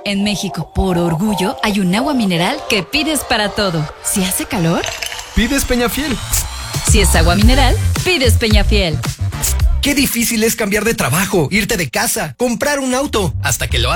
En México, por orgullo, hay un agua mineral que pides para todo. Si hace calor, pides Peñafiel. Si es agua mineral, pides Peñafiel. Qué difícil es cambiar de trabajo, irte de casa, comprar un auto, hasta que lo haces.